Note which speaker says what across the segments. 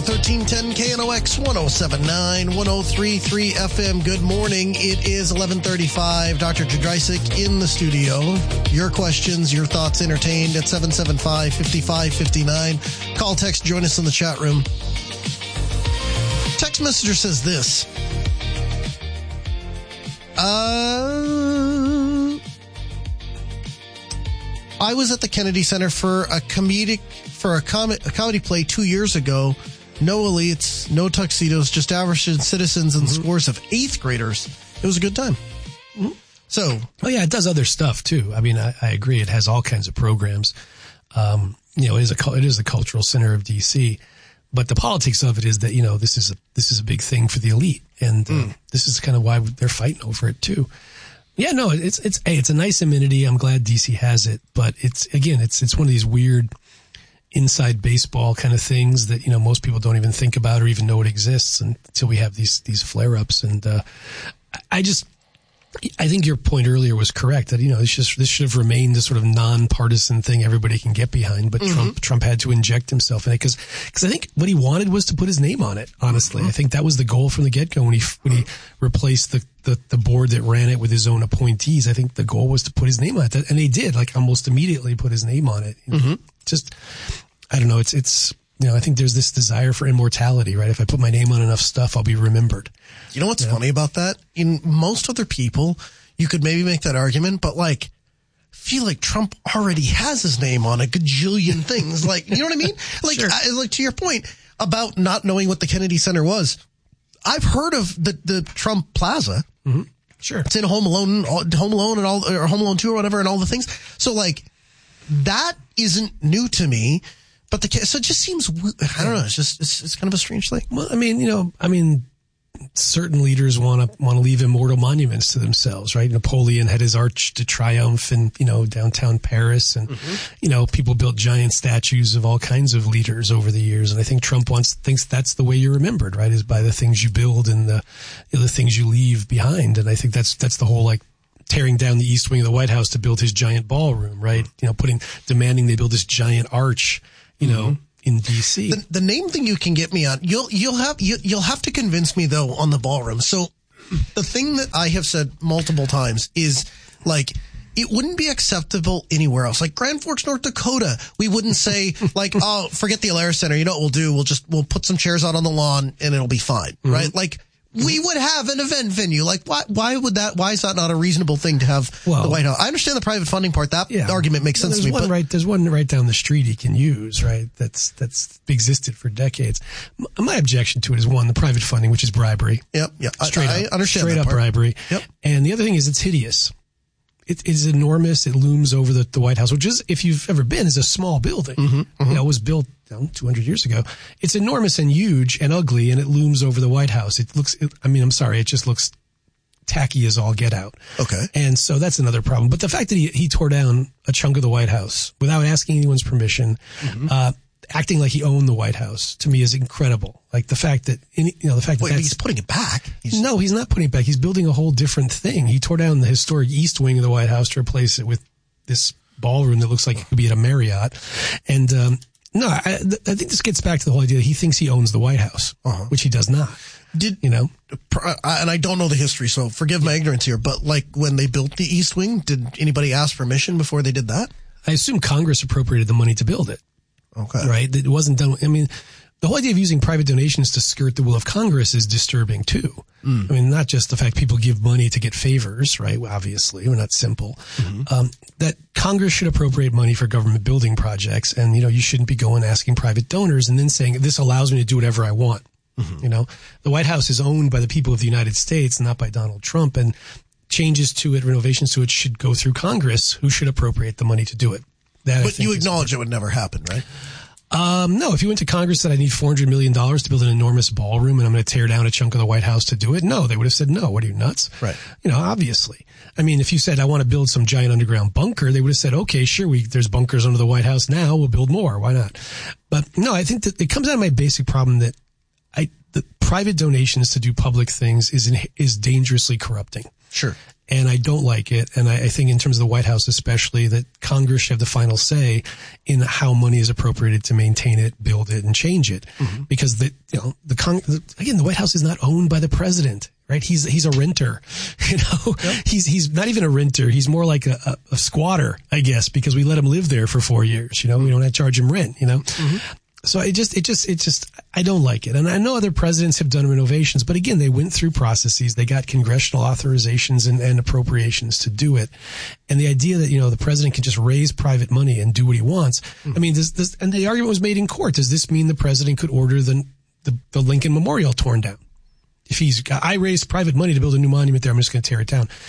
Speaker 1: 1310 KNOX 1079 1033 FM. Good morning. It is 11:35. Dr. Jadrysik in the studio. Your questions, your thoughts entertained at 775-5559. Call, text, join us in the chat room. Text messenger says this. I was at the Kennedy Center for a comedy play 2 years ago. No elites, no tuxedos, just average citizens and scores of 8th graders. It was a good time. Mm-hmm. So,
Speaker 2: oh yeah, it does other stuff too. I mean, I agree. It has all kinds of programs. It is a cultural center of DC, but the politics of it is that this is a big thing for the elite, and this is kind of why they're fighting over it too. Yeah, no, it's a nice amenity. I'm glad DC has it, but it's one of these weird inside baseball kind of things that most people don't even think about or even know it exists until we have these flare-ups. And I think your point earlier was correct that this should have remained a sort of nonpartisan thing everybody can get behind, but Trump had to inject himself in it because I think what he wanted was to put his name on it. Honestly, I think that was the goal from the get-go when he replaced the board that ran it with his own appointees. I think the goal was to put his name on it, and they did almost immediately put his name on it. Just, I don't know. It's I think there's this desire for immortality, right? If I put my name on enough stuff, I'll be remembered.
Speaker 1: You know what's funny about that? In most other people, you could maybe make that argument, but feel like Trump already has his name on a gajillion things. You know what I mean?
Speaker 2: Sure.
Speaker 1: To your point about not knowing what the Kennedy Center was, I've heard of the Trump Plaza.
Speaker 2: Mm-hmm. Sure.
Speaker 1: It's in Home Alone and all, or Home Alone 2 or whatever, and all the things. So that isn't new to me. But so it just seems, I don't know, it's kind of a strange thing.
Speaker 2: Well, certain leaders want to leave immortal monuments to themselves, right? Napoleon had his Arch de Triomphe in, downtown Paris, and, people built giant statues of all kinds of leaders over the years. And I think Trump thinks that's the way you're remembered, right? Is by the things you build and the things you leave behind. And I think that's the whole, tearing down the East Wing of the White House to build his giant ballroom, right? Demanding they build this giant arch, in DC.
Speaker 1: The name thing you can get me on, you'll have to convince me though on the ballroom. So the thing that I have said multiple times is it wouldn't be acceptable anywhere else. Grand Forks, North Dakota, we wouldn't say oh, forget the Alaris Center. You know what we'll do? We'll put some chairs out on the lawn and it'll be fine, right? We would have an event venue. Why is that not a reasonable thing to have the White House? I understand the private funding part. That argument makes sense to me.
Speaker 2: There's one right down the street he can use, right? That's existed for decades. My objection to it is the private funding, which is bribery.
Speaker 1: Yep. I understand
Speaker 2: straight
Speaker 1: that
Speaker 2: up
Speaker 1: part.
Speaker 2: bribery.
Speaker 1: Yep.
Speaker 2: And the other thing is it's hideous. It is enormous. It looms over the White House, which is, if you've ever been, is a small building. It was built 200 years ago. It's enormous and huge and ugly, and it looms over the White House. It just looks tacky as all get out.
Speaker 1: Okay.
Speaker 2: And so that's another problem. But the fact that he tore down a chunk of the White House without asking anyone's permission, acting like he owned the White House, to me is incredible. The fact that,
Speaker 1: he's putting it back.
Speaker 2: No, he's not putting it back. He's building a whole different thing. He tore down the historic East Wing of the White House to replace it with this ballroom that looks like it could be at a Marriott. And, I think this gets back to the whole idea that he thinks he owns the White House, which he does not.
Speaker 1: And I don't know the history, so forgive my ignorance here, but when they built the East Wing, did anybody ask permission before they did that?
Speaker 2: I assume Congress appropriated the money to build it.
Speaker 1: Okay.
Speaker 2: Right? It wasn't done. The whole idea of using private donations to skirt the will of Congress is disturbing too. Not just the fact people give money to get favors, right? Obviously, we're not simple. That Congress should appropriate money for government building projects, and you shouldn't be going asking private donors and then saying this allows me to do whatever I want. The White House is owned by the people of the United States, not by Donald Trump, and changes to it, renovations to it should go through Congress, who should appropriate the money to do it.
Speaker 1: But you acknowledge it would never happen, right?
Speaker 2: No, if you went to Congress and said I need $400 million to build an enormous ballroom and I'm going to tear down a chunk of the White House to do it, no, they would have said no. What are you, nuts?
Speaker 1: Right.
Speaker 2: Obviously. If you said I want to build some giant underground bunker, they would have said, okay, sure, there's bunkers under the White House now, we'll build more. Why not? But no, I think that it comes out of my basic problem that the private donations to do public things is dangerously corrupting.
Speaker 1: Sure.
Speaker 2: And I don't like it. And I think in terms of the White House especially, that Congress should have the final say in how money is appropriated to maintain it, build it, and change it. Mm-hmm. Because the White House is not owned by the president, right? He's a renter, Yep. He's not even a renter. He's more like a squatter, I guess, because we let him live there for 4 years. We don't have to charge him rent, Mm-hmm. So it just, I don't like it. And I know other presidents have done renovations, but again, they went through processes. They got congressional authorizations and appropriations to do it. And the idea that, the president can just raise private money and do what he wants. Mm-hmm. I mean, and the argument was made in court. Does this mean the president could order the Lincoln Memorial torn down? If I raised private money to build a new monument there, I'm just going to tear it down.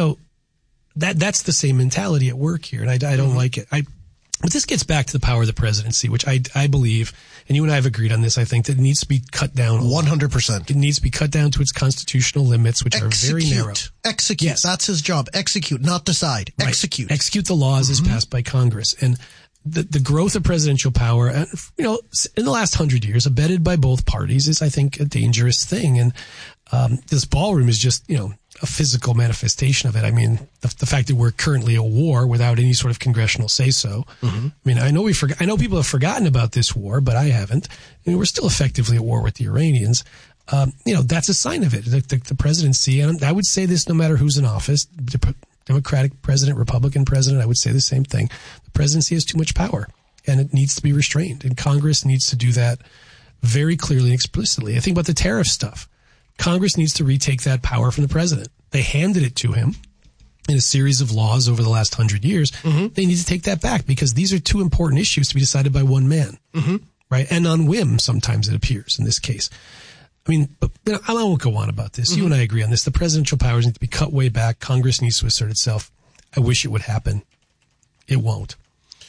Speaker 2: That's the same mentality at work here. And I don't mm-hmm. like it. But this gets back to the power of the presidency, which I believe, and you and I have agreed on this, I think that it needs to be cut down.
Speaker 1: 100%.
Speaker 2: It needs to be cut down to its constitutional limits, which are very narrow.
Speaker 1: Execute. Yes. That's his job. Execute, not decide. Right. Execute.
Speaker 2: Execute the laws as passed by Congress. And the growth of presidential power, in the last 100 years, abetted by both parties, is, I think, a dangerous thing. And this ballroom is just, a physical manifestation of it. I mean, the fact that we're currently at war without any sort of congressional say-so. Mm-hmm. I mean, I know people have forgotten about this war, but I haven't. We're still effectively at war with the Iranians. That's a sign of it. The presidency, and I would say this no matter who's in office, Democratic president, Republican president, I would say the same thing. The presidency has too much power, and it needs to be restrained. And Congress needs to do that very clearly and explicitly. I think about the tariff stuff. Congress needs to retake that power from the president. They handed it to him in a series of laws over the last 100 years. Mm-hmm. They need to take that back because these are two important issues to be decided by one man, mm-hmm. right? And on whim, sometimes it appears in this case. I mean, but I won't go on about this. Mm-hmm. You and I agree on this. The presidential powers need to be cut way back. Congress needs to assert itself. I wish it would happen. It won't.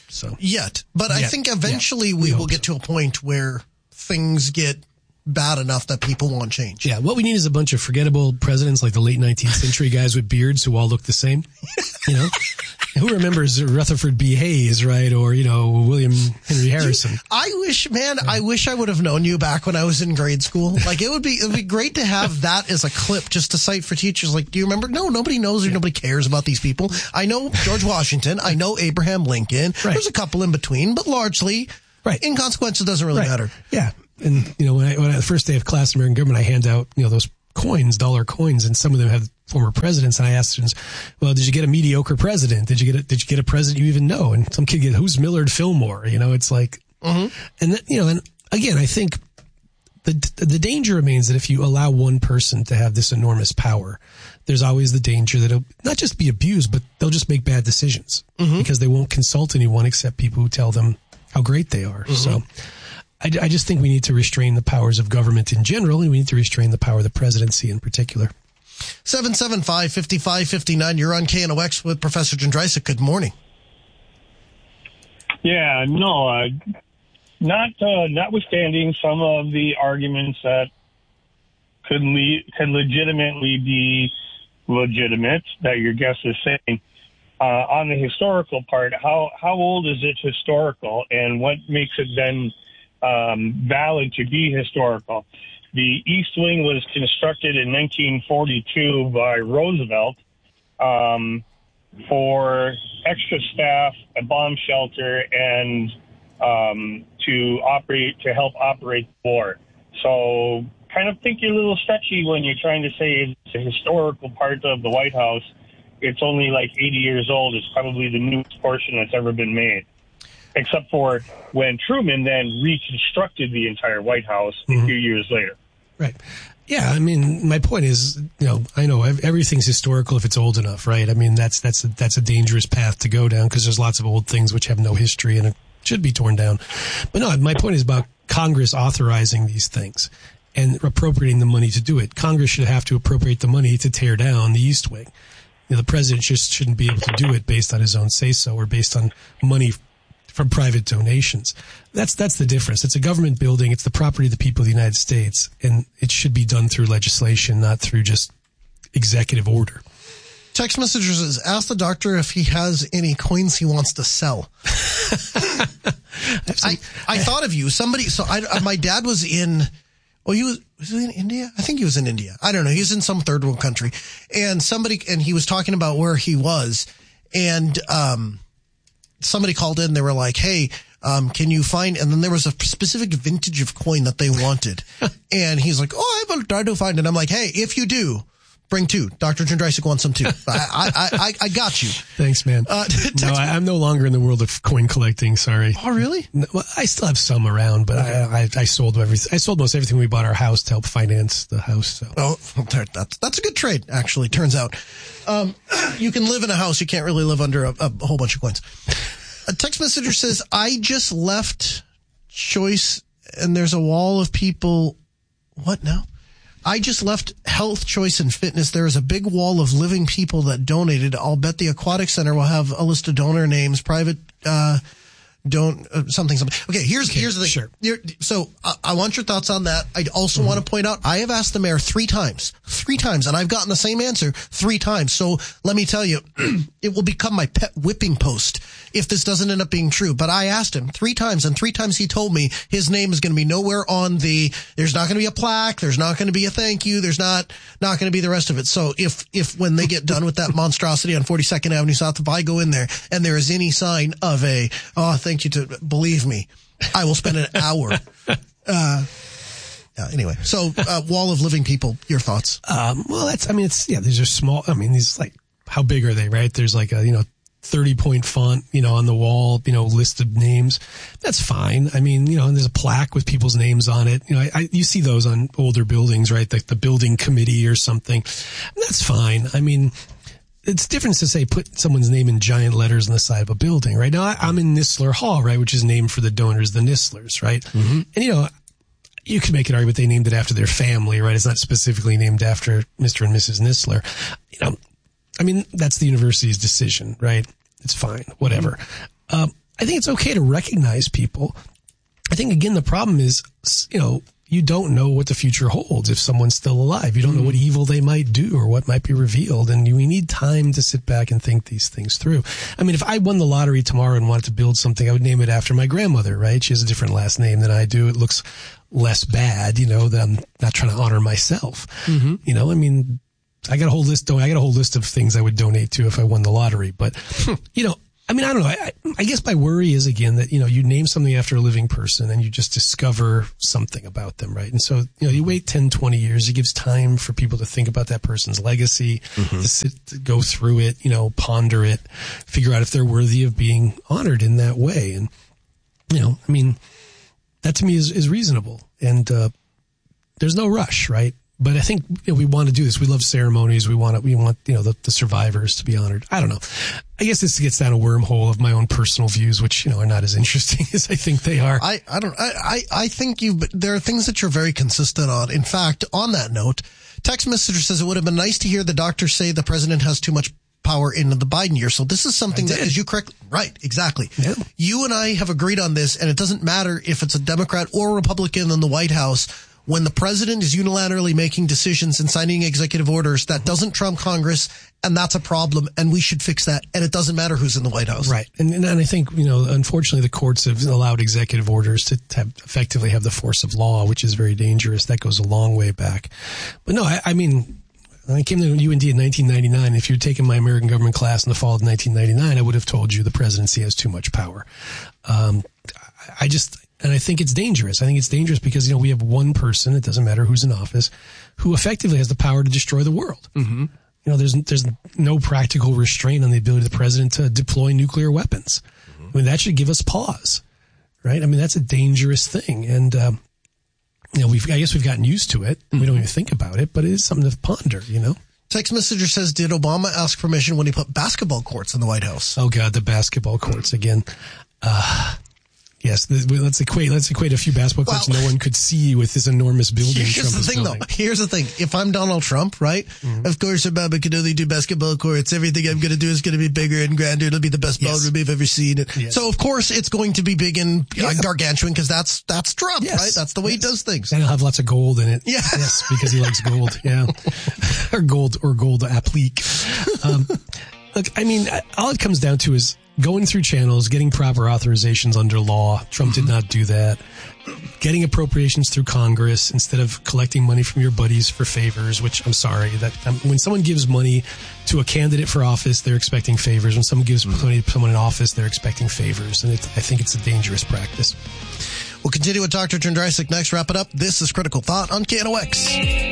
Speaker 1: But I think eventually we will get to a point where things get bad enough that people want change.
Speaker 2: Yeah, what we need is a bunch of forgettable presidents like the late 19th century guys with beards who all look the same. Who remembers Rutherford B. Hayes, right? Or, William Henry Harrison.
Speaker 1: I wish I would have known you back when I was in grade school. Like, it would be great to have that as a clip just to cite for teachers. Like, do you remember? No, nobody knows or nobody cares about these people. I know George Washington. I know Abraham Lincoln. Right. There's a couple in between, but largely, inconsequential doesn't really matter.
Speaker 2: Yeah. And, when I the first day of class in American government, I hand out, those coins, dollar coins, and some of them have former presidents. And I asked students, well, did you get a mediocre president? Did you get a president you even know? And some kid who's Millard Fillmore? It's like, mm-hmm. And then, and again, I think the danger remains that if you allow one person to have this enormous power, there's always the danger that it'll not just be abused, but they'll just make bad decisions mm-hmm. because they won't consult anyone except people who tell them how great they are. Mm-hmm. So I just think we need to restrain the powers of government in general, and we need to restrain the power of the presidency in particular.
Speaker 1: 775-5559, you're on KNOX with Professor Jędrysek. Good morning.
Speaker 3: Yeah, no, notwithstanding some of the arguments that could legitimately be legitimate that your guest is saying, on the historical part, how old is it historical, and what makes it then valid to be historical? The East Wing was constructed in 1942 by Roosevelt for extra staff, a bomb shelter, and to help operate the war. So kind of think you're a little stretchy when you're trying to say it's a historical part of the White House. It's only like 80 years old. It's probably the newest portion that's ever been made, except for when Truman then reconstructed the entire White House a few years later.
Speaker 2: Right. Yeah, I mean, my point is, I know everything's historical if it's old enough, right? I mean, that's a dangerous path to go down because there's lots of old things which have no history and it should be torn down. But no, my point is about Congress authorizing these things and appropriating the money to do it. Congress should have to appropriate the money to tear down the East Wing. The president just shouldn't be able to do it based on his own say-so or based on money from private donations. That's the difference. It's a government building. It's the property of the people of the United States, and it should be done through legislation, not through just executive order.
Speaker 1: Text message says, ask the doctor if he has any coins he wants to sell. I thought of you. My dad was in Oh, was he in India? I think he was in India. I don't know. He was in some third world country. And he was talking about where he was. And somebody called in. They were like, hey, can you find, and then there was a specific vintage of coin that they wanted. And he's like, I will try to find it. I'm like, hey, if you do, bring 2. Dr. Jędrysik wants some too. I got you.
Speaker 2: Thanks, man. No, I'm no longer in the world of coin collecting. Sorry.
Speaker 1: Oh, really?
Speaker 2: No, well, I still have some around, but I sold everything. I sold most everything when we bought our house to help finance the house. So.
Speaker 1: Oh, that's a good trade, actually. Turns out, you can live in a house. You can't really live under a whole bunch of coins. A text messenger says, I just left Choice and there's a wall of people. What now? I just left Health, Choice, and Fitness. There is a big wall of living people that donated. I'll bet the Aquatic Center will have a list of donor names, private, something. Okay, here's the thing.
Speaker 2: Sure.
Speaker 1: So I want your thoughts on that. I also want to point out, I have asked the mayor 3 times, and I've gotten the same answer 3 times. So let me tell you, it will become my pet whipping post if this doesn't end up being true. But I asked him 3 times, and 3 times he told me his name is going to be nowhere on there's not going to be a plaque, there's not going to be a thank you, there's not going to be the rest of it. So if when they get done with that monstrosity on 42nd Avenue South, if I go in there and there is any sign of thank you, to believe me, I will spend an hour. Anyway, so wall of living people, your thoughts?
Speaker 2: Well, these are small. I mean, these how big are they, right? There's like a, 30-point font, on the wall, list of names. That's fine. I mean, and there's a plaque with people's names on it. You see those on older buildings, right? Like the building committee or something. That's fine. I mean, it's different to say put someone's name in giant letters on the side of a building, right? Now, I'm in Nistler Hall, right, which is named for the donors, the Nistlers, right? Mm-hmm. And, you could make an argument they named it after their family, right? It's not specifically named after Mr. and Mrs. Nistler. I mean, that's the university's decision, right? It's fine, whatever. I think it's okay to recognize people. I think, again, the problem is, you don't know what the future holds if someone's still alive. You don't know what evil they might do or what might be revealed. And we need time to sit back and think these things through. I mean, if I won the lottery tomorrow and wanted to build something, I would name it after my grandmother, right? She has a different last name than I do. It looks less bad, that I'm not trying to honor myself. Mm-hmm. I mean, I got a whole list of things I would donate to if I won the lottery. But, I mean, I don't know. I guess my worry is, again, that, you name something after a living person and you just discover something about them, right? And so, you wait 10, 20 years. It gives time for people to think about that person's legacy, to go through it, ponder it, figure out if they're worthy of being honored in that way. And, I mean, that to me is reasonable. And there's no rush, right? But I think we want to do this. We love ceremonies. We want the survivors to be honored. I don't know. I guess this gets down a wormhole of my own personal views, which are not as interesting as I think they are.
Speaker 1: I think there are things that you're very consistent on. In fact, on that note, text messenger says it would have been nice to hear the doctors say the president has too much power in the Biden year. So this is something that, as you correct, right? Exactly. Yeah. You and I have agreed on this, and it doesn't matter if it's a Democrat or a Republican in the White House. When the president is unilaterally making decisions and signing executive orders, that doesn't trump Congress, and that's a problem, and we should fix that. And it doesn't matter who's in the White House. Right.
Speaker 2: And I think, unfortunately, the courts have allowed executive orders to effectively have the force of law, which is very dangerous. That goes a long way back. But no, I mean, when I came to UND in 1999, if you'd taken my American government class in the fall of 1999, I would have told you the presidency has too much power. And I think it's dangerous. I think it's dangerous because, we have one person, it doesn't matter who's in office, who effectively has the power to destroy the world. Mm-hmm. There's no practical restraint on the ability of the president to deploy nuclear weapons. Mm-hmm. I mean, that should give us pause, right? I mean, that's a dangerous thing. And, I guess we've gotten used to it. Mm-hmm. We don't even think about it, but it is something to ponder,
Speaker 1: Text messenger says, did Obama ask permission when he put basketball courts in the White House?
Speaker 2: Oh, God, the basketball courts again. Yes, let's equate a few basketball courts no one could see with this enormous building.
Speaker 1: Here's the thing. If I'm Donald Trump, right? Mm-hmm. Of course, Obama can only do basketball courts. Everything I'm going to do is going to be bigger and grander. It'll be the best ballroom we've ever seen. Yes. So, of course, it's going to be big and gargantuan because that's Trump, right? That's the way he does things.
Speaker 2: And he'll have lots of gold in it. Yeah. Yes, because he likes gold. Yeah. or gold applique. Look, I mean, all it comes down to is going through channels, getting proper authorizations under law. Trump did not do that. Getting appropriations through Congress instead of collecting money from your buddies for favors, which I'm sorry, that when someone gives money to a candidate for office, they're expecting favors. When someone gives money to someone in office, they're expecting favors. And I think it's a dangerous practice.
Speaker 1: We'll continue with Dr. Jędrysik next. Wrap it up. This is Critical Thought on KNOX.